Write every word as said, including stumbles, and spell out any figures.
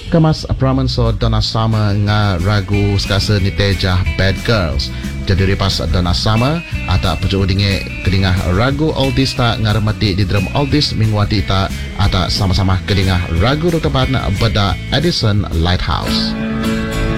Kemas pramanso dona sama nga ragu sekasa ni tejah Bad Girls. Jadi ripas dona sama ata pujuk udinge kedingah ragu oldies tak ngaremati di drum oldies mingwati tak ata sama-sama kedingah ragu rutepan beda Edison Lighthouse.